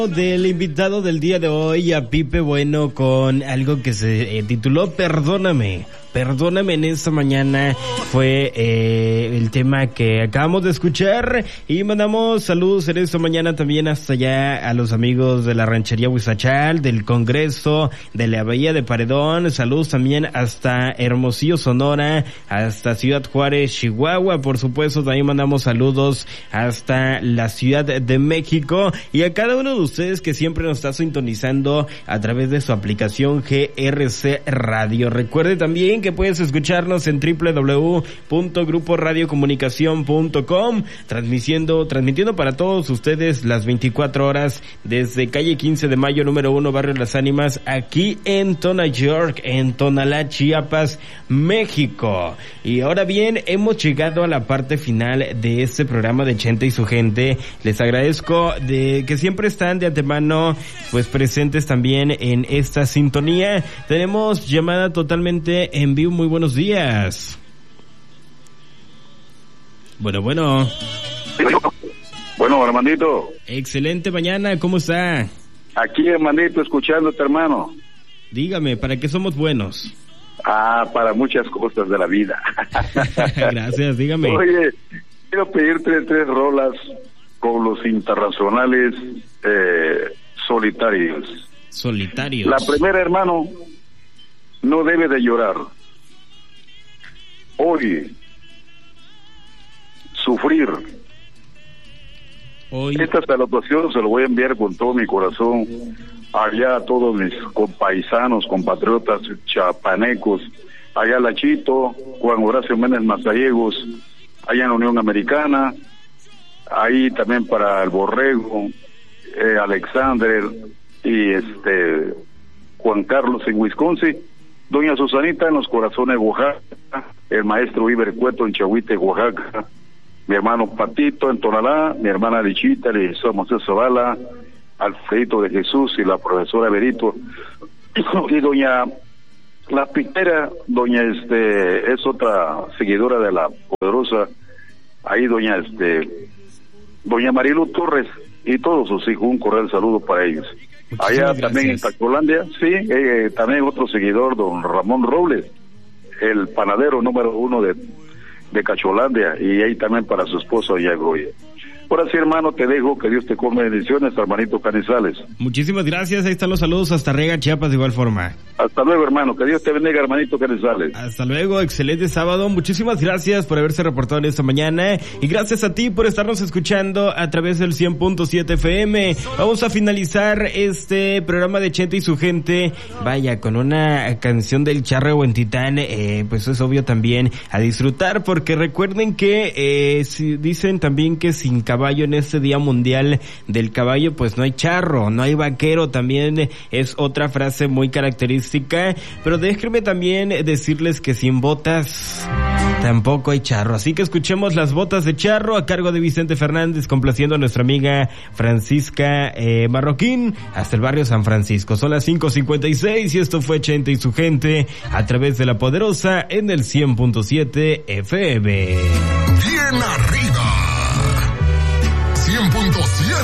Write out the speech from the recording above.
Del invitado del día de hoy, a Pipe Bueno, con algo que se tituló Perdóname. Perdóname en esta mañana fue el tema que acabamos de escuchar, y mandamos saludos en esta mañana también hasta allá a los amigos de la ranchería Huizachal, del Congreso, de la Bahía de Paredón. Saludos también hasta Hermosillo, Sonora, hasta Ciudad Juárez, Chihuahua. Por supuesto, también mandamos saludos hasta la Ciudad de México, y a cada uno de ustedes que siempre nos está sintonizando a través de su aplicación GRC Radio. Recuerde también que puedes escucharnos en www.gruporadiocomunicacion.com, transmitiendo para todos ustedes las 24 horas desde calle 15 de Mayo, número 1, Barrio Las Ánimas, aquí en Tona York, en Tonalá, Chiapas, México. Y ahora bien, hemos llegado a la parte final de este programa de Chente y su gente. Les agradezco de que siempre están de antemano pues presentes también en esta sintonía. Tenemos llamada totalmente en vivo. Muy buenos días. Bueno. Bueno, hermanito. Excelente mañana, ¿cómo está? Aquí, hermanito, escuchándote, hermano. Dígame, ¿para qué somos buenos? Para muchas cosas de la vida. Gracias, dígame. Oye, quiero pedirte 3 rolas con los internacionales solitarios. Solitarios. La primera, hermano, no debe de llorar. Hoy, sufrir. Hoy. Esta salutación se lo voy a enviar con todo mi corazón allá a todos mis compaisanos, compatriotas chapanecos, allá Lachito, Juan Horacio Méndez Mazallegos, allá en la Unión Americana, ahí también para el Borrego, Alexander y Juan Carlos en Wisconsin, doña Susanita en los Corazones, Oaxaca, el maestro Iber Cueto en Chahuite, Oaxaca, mi hermano Patito en Tonalá, mi hermana Lichita, le somos Zavala, Alfredito de Jesús y la profesora Berito, y doña La Pitera, doña es otra seguidora de la Poderosa, ahí doña Marilu Torres y todos sus hijos, un cordial saludo para ellos. Allá también en Tacolandia, sí, también otro seguidor, don Ramón Robles, el panadero número 1 de Cacholandia, y ahí también para su esposo Yagoya. Ahora sí, hermano, te dejo, que Dios te come bendiciones, hermanito Canizales. Muchísimas gracias, ahí están los saludos hasta Rega, Chiapas, de igual forma. Hasta luego, hermano, que Dios te bendiga, hermanito Canizales. Hasta luego, excelente sábado, muchísimas gracias por haberse reportado en esta mañana, y gracias a ti por estarnos escuchando a través del 100.7 FM. Vamos a finalizar este programa de Chente y su gente, vaya, con una canción del Charro Huentitán, pues es obvio también a disfrutar, porque recuerden que dicen también que sin caballo en este Día Mundial del Caballo, pues no hay charro, no hay vaquero, también es otra frase muy característica, pero déjenme también decirles que sin botas tampoco hay charro, así que escuchemos Las Botas de Charro a cargo de Vicente Fernández, complaciendo a nuestra amiga Francisca Marroquín hasta el barrio San Francisco. Son las 5:56 y esto fue Chente y su gente a través de La Poderosa en el 100.7 FM. Bien arriba.